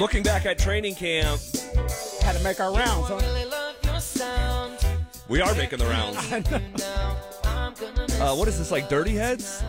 Looking back at training camp, Had to make our rounds, huh? we are making the rounds. What is this, like Dirty Heads?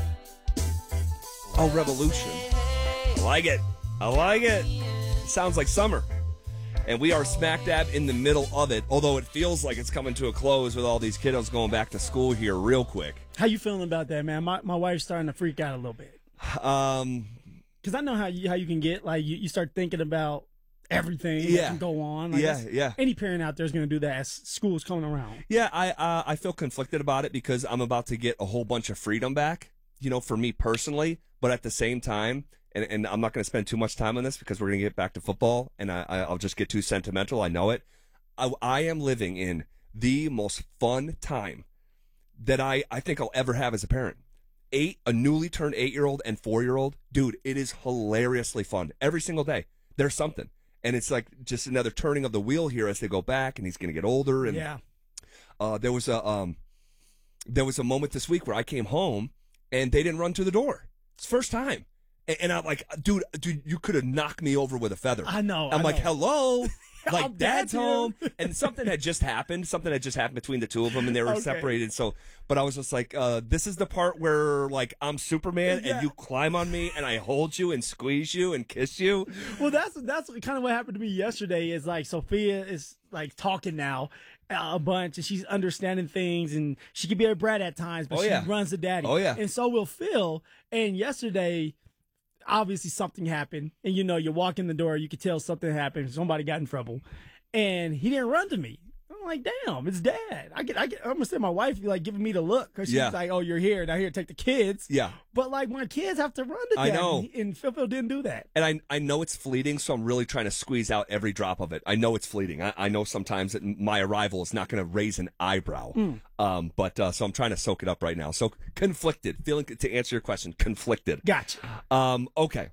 Oh, Revolution. I like it. I like it. Sounds like summer. And we are smack dab in the middle of it, although it feels like it's coming to a close with all these kiddos going back to school here real quick. How you feeling about that, man? My wife's starting to freak out a little bit. Because I know how you can get, like, you start thinking about everything that can go on. Like Yeah. Any parent out there is going to do that as school's coming around. Yeah, I feel conflicted about it because I'm about to get a whole bunch of freedom back, for me personally. But at the same time, and I'm not going to spend too much time on this because we're going to get back to football, and I'll just get too sentimental. I know it. I am living in the most fun time that I think I'll ever have as a parent. A newly turned 8-year-old and 4-year-old, dude, it is hilariously fun. Every single day, there's something. And it's like just another turning of the wheel here as they go back, and he's going to get older. And there was a moment this week where I came home and they didn't run through the door. It's the first time. And I'm like, dude, you could have knocked me over with a feather. I know. I'm like, hello. Like, I'm Dad's here. home. And something had just happened. Something had just happened between the two of them, and they were separated. So, but I was just like, this is the part where, like, I'm Superman and you climb on me and I hold you and squeeze you and kiss you. Well, that's kind of what happened to me yesterday. Is like Sophia is like talking now a bunch, and she's understanding things, and she can be a brat at times, but she runs to daddy. Oh, yeah. And so will Phil. And yesterday, obviously something happened, and you walk in the door, you could tell something happened. Somebody got in trouble, and he didn't run to me. I'm like, damn, it's Dad. I'm gonna say my wife like giving me the look because she's like, oh, you're here, now here, take the kids. Yeah, but like my kids have to run to Dad. I know, and Phil didn't do that. And I know it's fleeting, so I'm really trying to squeeze out every drop of it. I know it's fleeting. I know sometimes that my arrival is not going to raise an eyebrow. But so I'm trying to soak it up right now. So conflicted, feeling to answer your question, conflicted. Gotcha. Okay.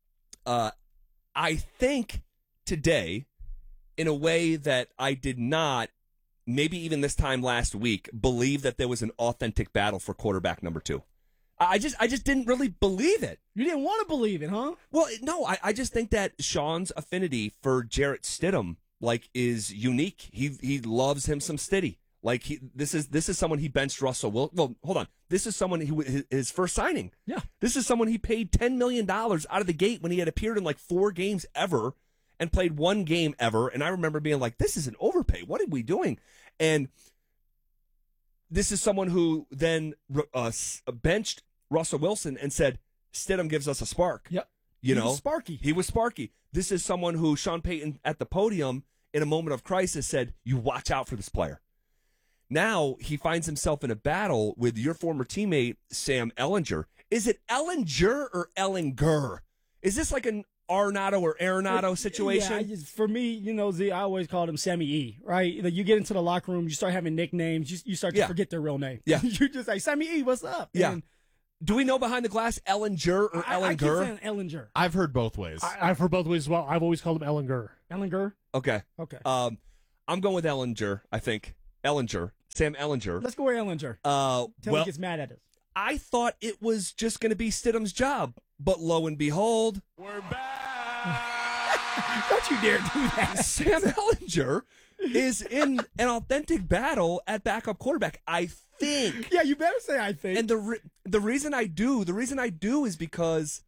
I think today, in a way that I did not, maybe even this time last week, believe that there was an authentic battle for quarterback number 2. I just didn't really believe it. You didn't want to believe it, huh? Well, no, I just think that Sean's affinity for Jarrett Stidham, like, is unique. He loves him some Stiddy. Like, this is someone he benched Russell Wilson. Well, hold on. This is someone his first signing. Yeah. This is someone he paid $10 million out of the gate when he had appeared in like 4 games ever and played 1 game ever. And I remember being like, this is an overpay. What are we doing? And this is someone who then benched Russell Wilson and said, Stidham gives us a spark. Yep. He was sparky. He was sparky. This is someone who Sean Payton at the podium in a moment of crisis said, you watch out for this player. Now he finds himself in a battle with your former teammate, Sam Ehlinger. Is it Ehlinger or Ehlinger? Is this like an Arnado or Arenado situation? Yeah, for me, Z, I always called him Sammy E, right? You get into the locker room, you start having nicknames, you start to forget their real name. Yeah. You just like, Sammy E, what's up? Yeah. And do we know behind the glass Ehlinger or Ehlinger? I keep saying Ehlinger. I've heard both ways. I've heard both ways as well. I've always called him Ehlinger. Ehlinger? Okay. I'm going with Ehlinger, I think. Ehlinger. Sam Ehlinger. Let's go with Ehlinger. Till he gets mad at us. I thought it was just going to be Stidham's job, but lo and behold, We're back. Don't you dare do that. Sam Ehlinger is in an authentic battle at backup quarterback, I think. Yeah, you better say I think. And the reason I do is because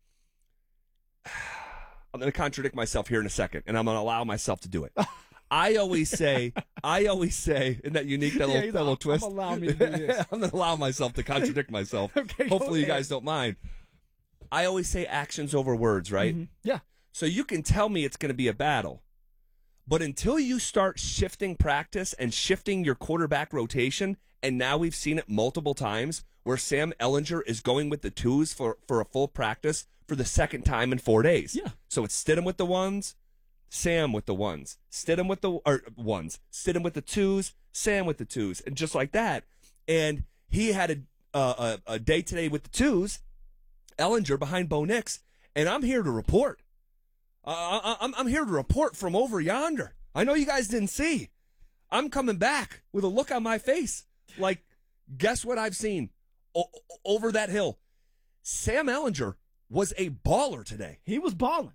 I'm going to contradict myself here in a second, and I'm going to allow myself to do it. I always say, isn't that unique, that little twist? Allow me to do this. I'm going to allow myself to contradict myself. Okay, hopefully you guys don't mind. I always say actions over words, right? Mm-hmm. Yeah. So you can tell me it's going to be a battle, but until you start shifting practice and shifting your quarterback rotation, and now we've seen it multiple times where Sam Ehlinger is going with the 2s for a full practice for the second time in 4 days. Yeah. So it's Stidham with the 1s, Sam with the 1s, Stidham with the 1s, Stidham with the 2s, Sam with the 2s, and just like that. And he had a day today with the 2s, Ehlinger behind Bo Nix, and I'm here to report. I'm here to report from over yonder. I know you guys didn't see. I'm coming back with a look on my face. Like, guess what I've seen over that hill? Sam Ehlinger was a baller today. He was balling.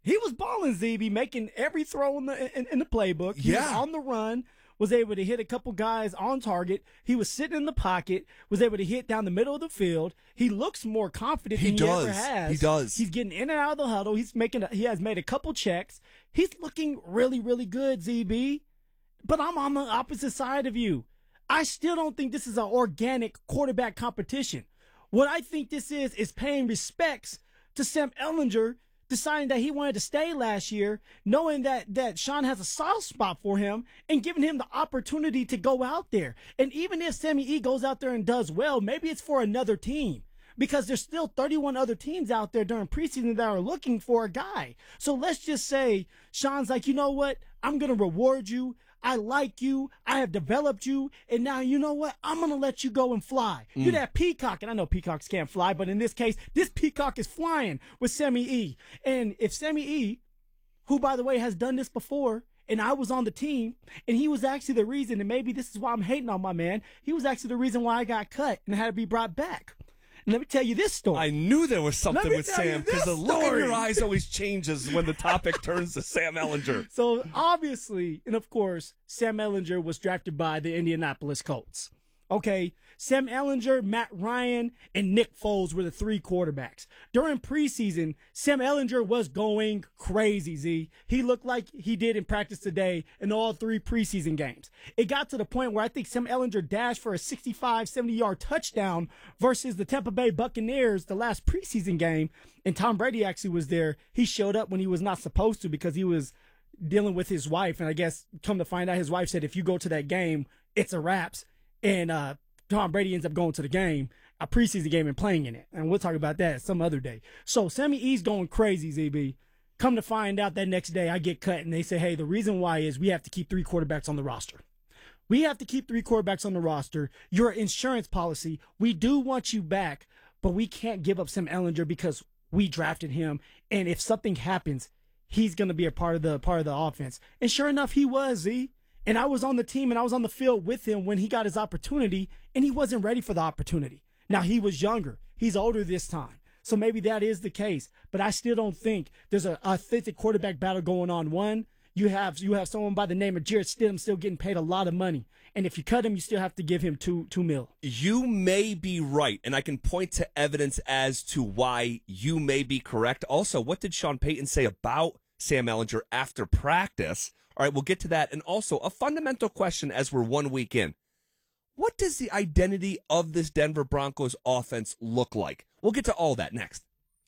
He was balling, ZB, making every throw in the playbook. He was Yeah. on the run, was able to hit a couple guys on target. He was sitting in the pocket, was able to hit down the middle of the field. He looks more confident than he ever has. He does. He's getting in and out of the huddle. He has made a couple checks. He's looking really, really good, ZB. But I'm on the opposite side of you. I still don't think this is an organic quarterback competition. What I think this is paying respects to Sam Ehlinger, deciding that he wanted to stay last year, knowing that Sean has a soft spot for him, and giving him the opportunity to go out there. And even if Sammy E goes out there and does well, maybe it's for another team, because there's still 31 other teams out there during preseason that are looking for a guy. So let's just say Sean's like, you know what? I'm going to reward you. I like you. I have developed you. And now, you know what? I'm going to let you go and fly. You're that peacock. And I know peacocks can't fly, but in this case, this peacock is flying with Sammy E. And if Sammy E, who, by the way, has done this before, and I was on the team, and he was actually the reason, and maybe this is why I'm hating on my man, he was actually the reason why I got cut and had to be brought back. And let me tell you this story. I knew there was something with tell you Sam because the this look in story. your eyes always changes when the topic turns to Sam Ehlinger. So obviously, and of course, Sam Ehlinger was drafted by the Indianapolis Colts. Okay, Sam Ehlinger, Matt Ryan, and Nick Foles were the three quarterbacks. During preseason, Sam Ehlinger was going crazy, Z. He looked like he did in practice today in all three preseason games. It got to the point where I think Sam Ehlinger dashed for a 65, 70-yard touchdown versus the Tampa Bay Buccaneers the last preseason game, and Tom Brady actually was there. He showed up when he was not supposed to because he was dealing with his wife, and I guess come to find out his wife said if you go to that game, it's a wraps. And Tom Brady ends up going to the game, a preseason game, and playing in it. And we'll talk about that some other day. So Sammy E's going crazy, ZB. Come to find out that next day I get cut, and they say, hey, the reason why is we have to keep three quarterbacks on the roster. We have to keep three quarterbacks on the roster. Your insurance policy, we do want you back, but we can't give up Sam Ehlinger because we drafted him. And if something happens, he's going to be a part of the offense. And sure enough, he was, Z. And I was on the team and I was on the field with him when he got his opportunity, and he wasn't ready for the opportunity. Now, he was younger. He's older this time. So maybe that is the case. But I still don't think there's an authentic quarterback battle going on. One, you have someone by the name of Jarrett Stidham still getting paid a lot of money. And if you cut him, you still have to give him $2 million. You may be right, and I can point to evidence as to why you may be correct. Also, what did Sean Payton say about Sam Ehlinger after practice? All right, we'll get to that. And also, a fundamental question as we're 1 week in. What does the identity of this Denver Broncos offense look like? We'll get to all that next.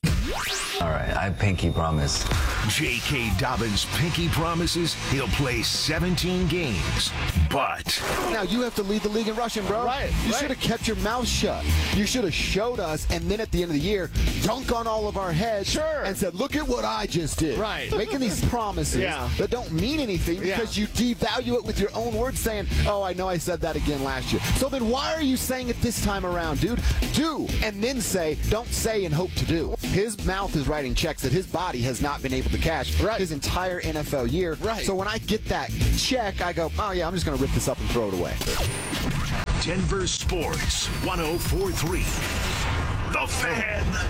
All right, I pinky promise. J.K. Dobbins pinky promises he'll play 17 games, but Now you have to lead the league in rushing, bro. Right, You right. should have kept your mouth shut. You should have showed us, and then at the end of the year, dunk on all of our heads Sure. and said, look at what I just did. Right. Making these promises Yeah. that don't mean anything because you devalue it with your own words saying, oh, I know I said that again last year. So then why are you saying it this time around, dude? Do, and then say, don't say and hope to do. His mouth is writing checks that his body has not been able to cash his entire NFL year. Right. So when I get that check, I go, oh, yeah, I'm just going to rip this up and throw it away. Denver Sports 104.3. The Fan.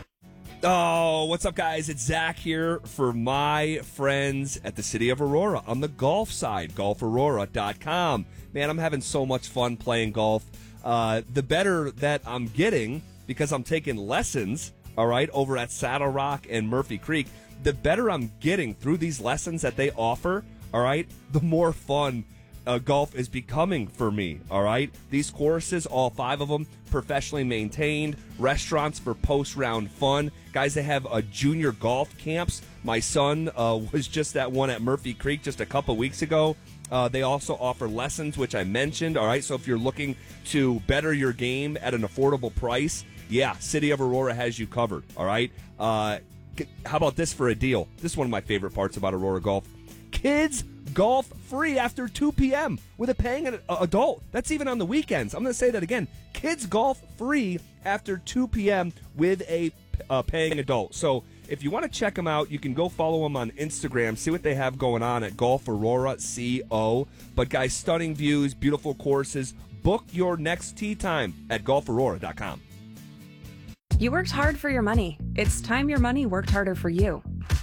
Oh, what's up, guys? It's Zach here for my friends at the City of Aurora on the golf side, golfaurora.com. Man, I'm having so much fun playing golf. The better that I'm getting, because I'm taking lessons, all right, over at Saddle Rock and Murphy Creek, the better I'm getting through these lessons that they offer, all right, the more fun golf is becoming for me, all right? These courses, all 5 of them, professionally maintained, restaurants for post-round fun. Guys, they have junior golf camps. My son was just at one at Murphy Creek just a couple weeks ago. They also offer lessons, which I mentioned, all right? So if you're looking to better your game at an affordable price, yeah, City of Aurora has you covered, all right? How about this for a deal? This is one of my favorite parts about Aurora Golf. Kids golf free after 2 p.m. with a paying adult. That's even on the weekends. I'm going to say that again. Kids golf free after 2 p.m. with a paying adult. So if you want to check them out, you can go follow them on Instagram, see what they have going on at Golf Aurora CO. But guys, stunning views, beautiful courses. Book your next tee time at golfaurora.com. You worked hard for your money. It's time your money worked harder for you.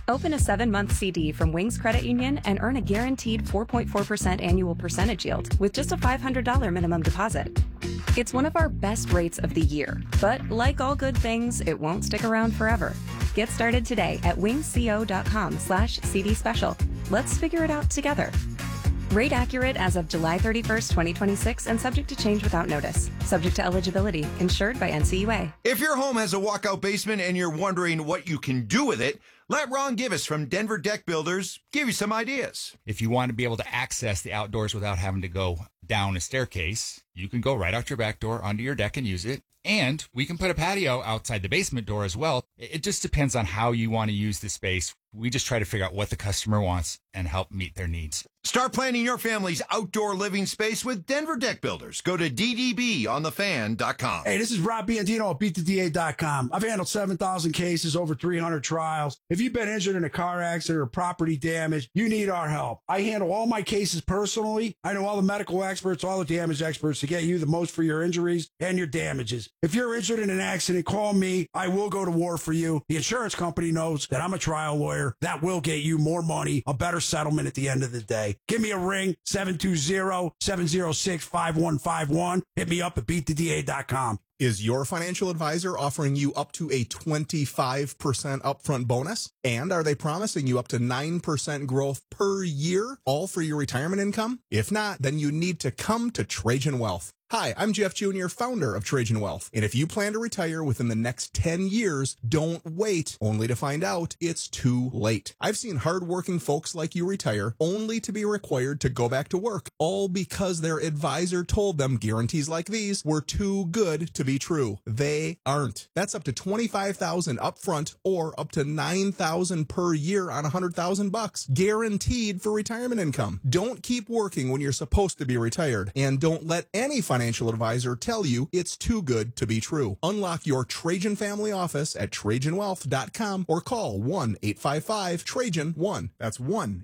Open a 7-month CD from Wings Credit Union and earn a guaranteed 4.4% annual percentage yield with just a $500 minimum deposit. It's one of our best rates of the year, but like all good things, it won't stick around forever. Get started today at wingsco.com/CD special. Let's figure it out together. Rate accurate as of July 31st, 2026 and subject to change without notice. Subject to eligibility. Insured by NCUA. If your home has a walkout basement and you're wondering what you can do with it, let Ron Givas from Denver Deck Builders give you some ideas. If you want to be able to access the outdoors without having to go down a staircase, you can go right out your back door onto your deck and use it. And we can put a patio outside the basement door as well. It just depends on how you want to use the space. We just try to figure out what the customer wants and help meet their needs. Start planning your family's outdoor living space with Denver Deck Builders. Go to ddbonthefan.com. Hey, this is Rob Biandino at BeatTheDA.com. I've handled 7,000 cases, over 300 trials. If you've been injured in a car accident or property damage, you need our help. I handle all my cases personally. I know all the medical experts, all the damage experts to get you the most for your injuries and your damages. If you're injured in an accident, call me. I will go to war for you. The insurance company knows that I'm a trial lawyer. That will get you more money, a better settlement at the end of the day. Give me a ring, 720-706-5151. Hit me up at BeatTheDA.com. Is your financial advisor offering you up to a 25% upfront bonus? And are they promising you up to 9% growth per year, all for your retirement income? If not, then you need to come to Trajan Wealth. Hi, I'm Jeff Jr., founder of Trajan Wealth. And if you plan to retire within the next 10 years, don't wait only to find out it's too late. I've seen hardworking folks like you retire only to be required to go back to work, all because their advisor told them guarantees like these were too good to be true. They aren't. That's up to $25,000 upfront or up to $9,000 per year on $100,000, guaranteed for retirement income. Don't keep working when you're supposed to be retired, and don't let any financial advisor tell you it's too good to be true. Unlock your Trajan family office at TrajanWealth.com or call 1-855-TRAJAN-1. That's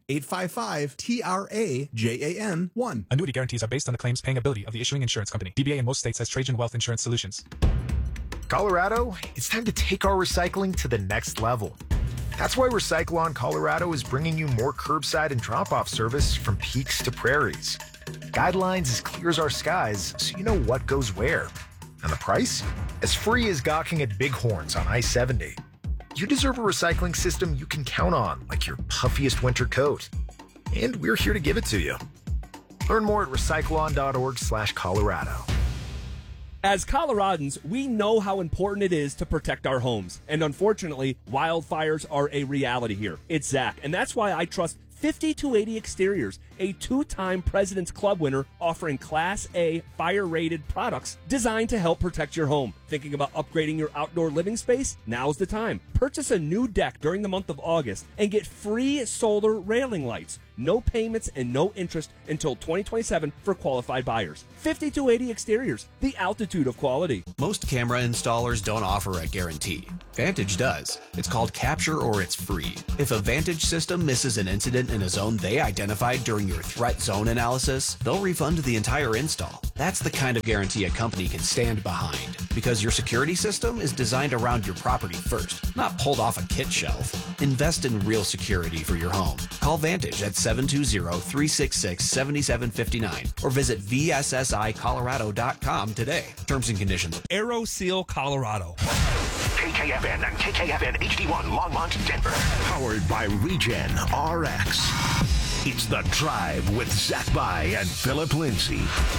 1-855-TRAJAN-1. Annuity guarantees are based on the claims paying ability of the issuing insurance company. DBA in most states has Trajan Wealth Insurance Solutions. Colorado, it's time to take our recycling to the next level. That's why Recyclon Colorado is bringing you more curbside and drop-off service from peaks to prairies. Guidelines as clear as our skies, so you know what goes where. And the price? As free as gawking at bighorns on I-70. You deserve a recycling system you can count on, like your puffiest winter coat. And we're here to give it to you. Learn more at recyclon.org/Colorado. As Coloradans, we know how important it is to protect our homes. And unfortunately, wildfires are a reality here. It's Zach, and that's why I trust 5280 Exteriors, a 2-time President's Club winner offering Class A fire-rated products designed to help protect your home. Thinking about upgrading your outdoor living space? Now's the time. Purchase a new deck during the month of August and get free solar railing lights. No payments and no interest until 2027 for qualified buyers. 5280 Exteriors, the altitude of quality. Most camera installers don't offer a guarantee. Vantage does. It's called Capture or it's free. If a Vantage system misses an incident in a zone they identified during your threat zone analysis, they'll refund the entire install. That's the kind of guarantee a company can stand behind. Because your security system is designed around your property first, not pulled off a kit shelf. Invest in real security for your home. Call Vantage at 720-366-7759 or visit VSSIColorado.com today. Terms and conditions. AeroSeal Colorado. KKFN and KKFN HD1 Longmont, Denver. Powered by Regen RX. It's The Drive with Zach By and Philip Lindsay.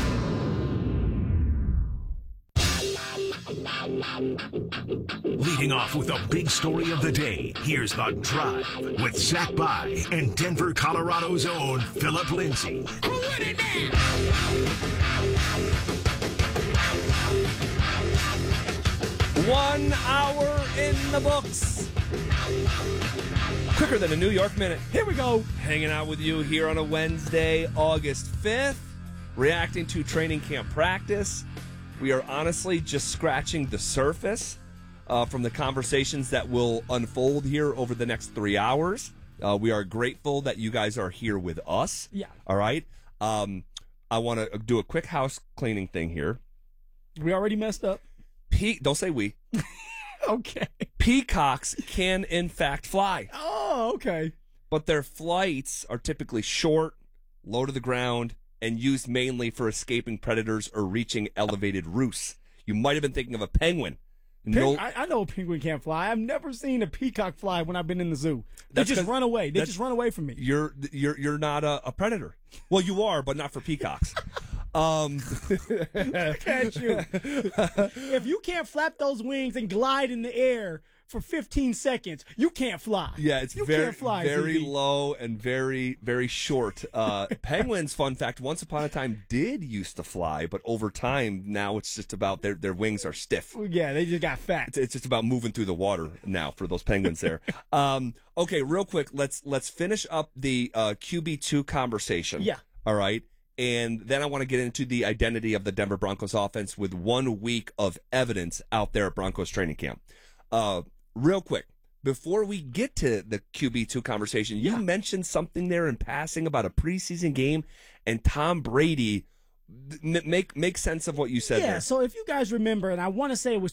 Leading off with the big story of the day, here's The Drive with Zach By and Denver, Colorado's own Philip Lindsay. 1 hour in the books. Quicker than a New York minute. Here we go. Hanging out with you here on a Wednesday, August 5th. Reacting to training camp practice. We are honestly just scratching the surface from the conversations that will unfold here over the next 3 hours. We are grateful that you guys are here with us. Yeah. All right. I want to do a quick house cleaning thing here. We already messed up. Pete, don't say we. Okay. Peacocks can, in fact, fly. Oh, okay. But their flights are typically short, low to the ground, and used mainly for escaping predators or reaching elevated roosts. You might have been thinking of a penguin. I know a penguin can't fly. I've never seen a peacock fly when I've been in the zoo. They just run away. They just run away from me. You're not a predator. Well, you are, but not for peacocks. Look at you. If you can't flap those wings and glide in the air for 15 seconds, you can't fly. Yeah, it's very low and very, very short. Penguins, fun fact, once upon a time did used to fly, but over time now it's just about their wings are stiff. Yeah, they just got fat. It's just about moving through the water now for those penguins there. Okay, real quick, let's finish up the QB2 conversation. Yeah. All right. And then I want to get into the identity of the Denver Broncos offense with 1 week of evidence out there at Broncos training camp. Real quick, before we get to the QB2 conversation, you mentioned something there in passing about a preseason game and Tom Brady. Make sense of what you said there. Yeah, so if you guys remember, and I want to say it was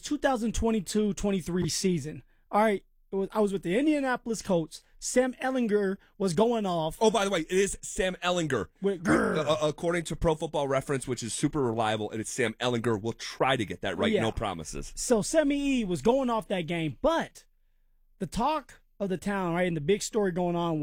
2022-23 season. All right, I was with the Indianapolis Colts. Sam Ehlinger was going off. Oh, by the way, it is Sam Ehlinger. According to Pro Football Reference, which is super reliable, and it's Sam Ehlinger. We'll try to get that right. Yeah. No promises. So Sammy E was going off that game, but the talk of the town, right, and the big story going on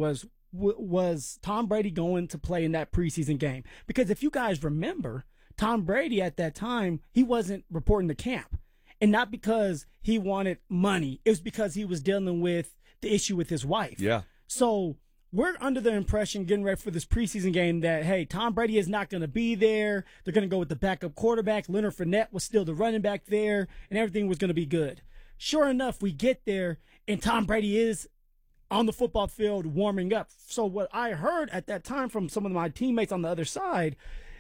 was Tom Brady going to play in that preseason game. Because if you guys remember, Tom Brady at that time, he wasn't reporting to camp. And not because he wanted money. It was because he was dealing with the issue with his wife. Yeah. So we're under the impression, getting ready for this preseason game, that, hey, Tom Brady is not going to be there. They're going to go with the backup quarterback. Leonard Fournette was still the running back there, and everything was going to be good. Sure enough, we get there, and Tom Brady is on the football field warming up. So what I heard at that time from some of my teammates on the other side,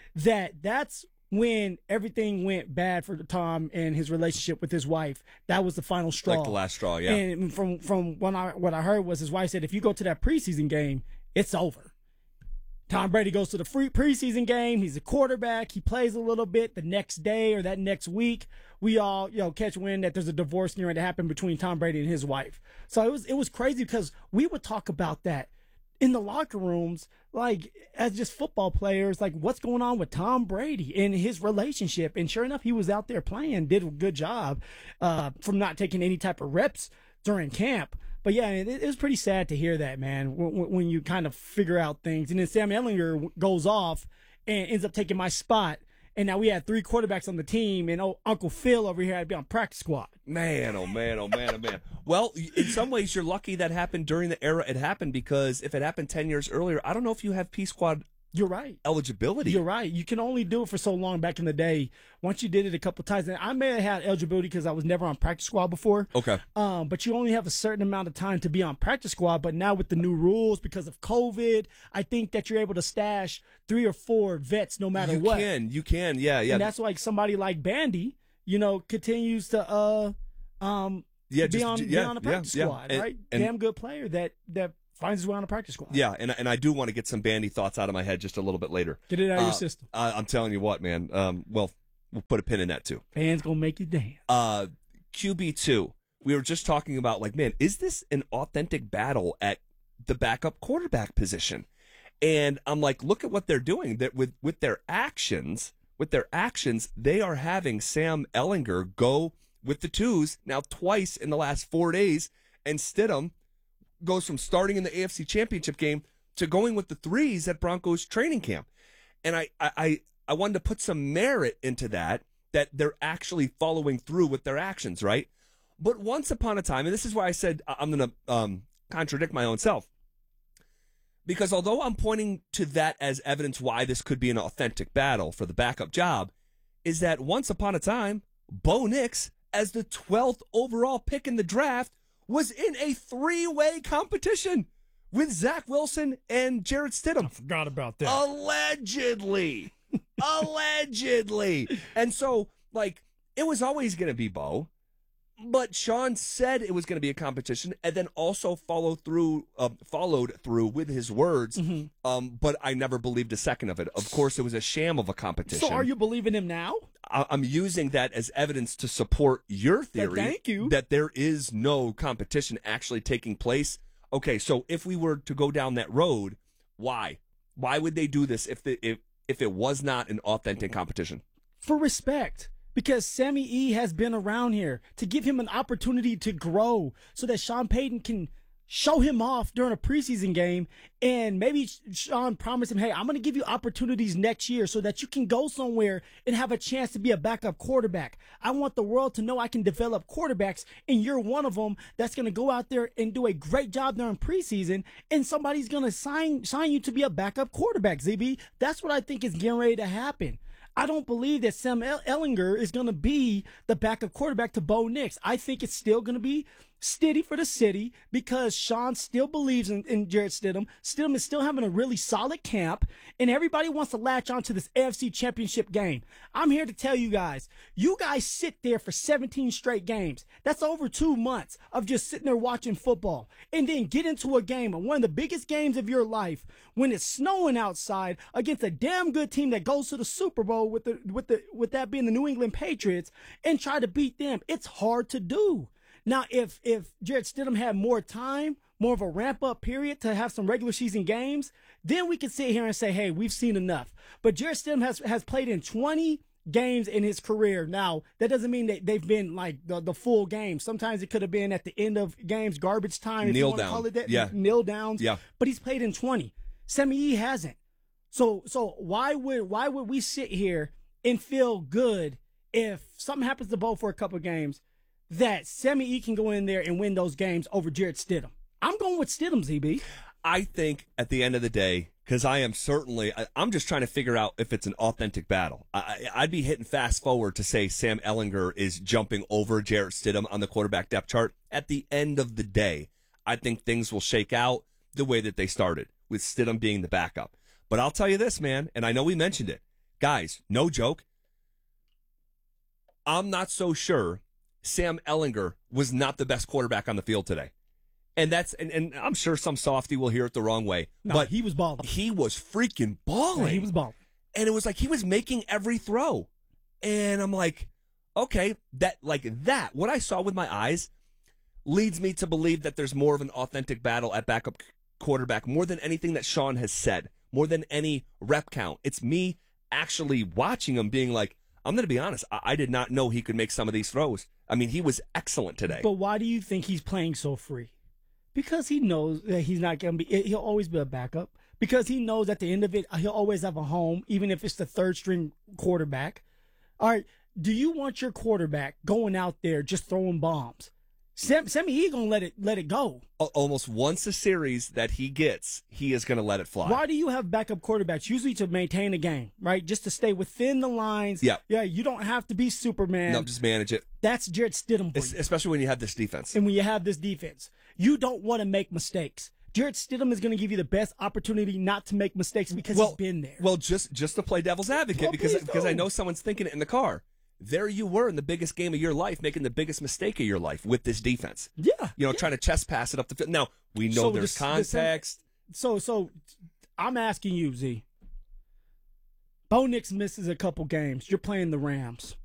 that's when everything went bad for Tom and his relationship with his wife. That was the final straw. Like the last straw, yeah. And from what I heard was his wife said, if you go to that preseason game, it's over. Tom Brady goes to the preseason game. He's a quarterback. He plays a little bit. The next day or that next week, we all catch wind that there's a divorce nearing to happen between Tom Brady and his wife. So it was crazy because we would talk about that in the locker rooms, like, as just football players, like, what's going on with Tom Brady and his relationship? And sure enough, he was out there playing, did a good job from not taking any type of reps during camp. But, yeah, it was pretty sad to hear that, man, when you kind of figure out things. And then Sam Ehlinger goes off and ends up taking my spot. And now we had 3 quarterbacks on the team, and Uncle Phil over here had to be on practice squad. Man, oh man, oh man, oh man. Well, in some ways, you're lucky that happened during the era it happened, because if it happened 10 years earlier, I don't know if you have P Squad. You're right. Eligibility. You're right. You can only do it for so long back in the day. Once you did it a couple times, and I may have had eligibility because I was never on practice squad before. Okay. But you only have a certain amount of time to be on practice squad. But now with the new rules, because of COVID, I think that you're able to stash 3 or 4 vets no matter what. You can, yeah. And that's like somebody like Bandy, continues to be on a practice squad, right? And damn good player that finds his way on a practice squad. Yeah, and I do want to get some Bandy thoughts out of my head just a little bit later. Get it out of your system. I'm telling you what, man. Well, we'll put a pin in that too. Fans gonna make you dance. QB2. We were just talking about, like, man, is this an authentic battle at the backup quarterback position? And I'm like, look at what they're doing. That with their actions, they are having Sam Ehlinger go with the 2s now twice in the last 4 days, and Stidham goes from starting in the AFC Championship game to going with the 3s at Broncos training camp. And I wanted to put some merit into that they're actually following through with their actions, right? But once upon a time, and this is why I said I'm going to contradict my own self, because although I'm pointing to that as evidence why this could be an authentic battle for the backup job, is that once upon a time, Bo Nix, as the 12th overall pick in the draft, was in a 3-way competition with Zach Wilson and Jarrett Stidham. I forgot about that. Allegedly. Allegedly. And so, like, it was always going to be Bo, but Sean said it was going to be a competition, and then also followed through with his words. Mm-hmm. But I never believed a second of it. Of course, it was a sham of a competition. So are you believing him now? I'm using that as evidence to support your theory Thank you. that there is no competition actually taking place. Okay, so if we were to go down that road, why? Why would they do this if it was not an authentic competition? For respect. Because Sammy E has been around here to give him an opportunity to grow so that Sean Payton can show him off during a preseason game. And maybe Sean promised him, hey, I'm going to give you opportunities next year so that you can go somewhere and have a chance to be a backup quarterback. I want the world to know I can develop quarterbacks, and you're one of them that's going to go out there and do a great job during preseason, and somebody's going to sign you to be a backup quarterback, ZB. That's what I think is getting ready to happen. I don't believe that Sam Ehlinger is going to be the backup quarterback to Bo Nix. I think it's still going to be Stiddy for the city because Sean still believes in Jarrett Stidham. Stidham is still having a really solid camp, and everybody wants to latch on to this AFC Championship game. I'm here to tell you guys sit there for 17 straight games. That's over 2 months of just sitting there watching football, and then get into a game, one of the biggest games of your life, when it's snowing outside against a damn good team that goes to the Super Bowl with that being the New England Patriots, and try to beat them. It's hard to do. Now, if Jarrett Stidham had more time, more of a ramp-up period to have some regular season games, then we could sit here and say, hey, we've seen enough. But Jarrett Stidham has played in 20 games in his career. Now, that doesn't mean that they've been like the full game. Sometimes it could have been at the end of games, garbage time, if you want to call it that. Yeah. Kneel downs. Yeah. But he's played in 20. Sammy E hasn't. So why would we sit here and feel good if something happens to Bo for a couple of games that Sammy E can go in there and win those games over Jarrett Stidham? I'm going with Stidham, ZB. I think at the end of the day, because I'm just trying to figure out if it's an authentic battle. I'd be hitting fast forward to say Sam Ehlinger is jumping over Jarrett Stidham on the quarterback depth chart. At the end of the day, I think things will shake out the way that they started, with Stidham being the backup. But I'll tell you this, man, and I know we mentioned it. Guys, no joke. I'm not so sure Sam Ehlinger was not the best quarterback on the field today. And I'm sure some softy will hear it the wrong way. No, but he was balling. He was freaking balling. Yeah, he was balling. And it was like he was making every throw. And I'm like, okay, what I saw with my eyes leads me to believe that there's more of an authentic battle at backup quarterback, more than anything that Sean has said, more than any rep count. It's me actually watching him being like, I'm going to be honest, I did not know he could make some of these throws. I mean, he was excellent today. But why do you think he's playing so free? Because he knows that he's not going to be, he'll always be a backup. Because he knows at the end of it, he'll always have a home, even if it's the third string quarterback. All right, do you want your quarterback going out there just throwing bombs? Sammy E gonna let it go. Almost once a series that he gets, he is gonna let it fly. Why do you have backup quarterbacks? Usually to maintain a game, right? Just to stay within the lines. Yeah. Yeah. You don't have to be Superman. No, just manage it. That's Jarrett Stidham for you. Especially when you have this defense. And when you have this defense, you don't want to make mistakes. Jarrett Stidham is going to give you the best opportunity not to make mistakes because he's been there. Well, just to play devil's advocate, because I know someone's thinking it in the car. There you were in the biggest game of your life, making the biggest mistake of your life with this defense. Yeah. Trying to chest pass it up the field. Now, we know there's context. So I'm asking you, Z. Bo Nix misses a couple games. You're playing the Rams.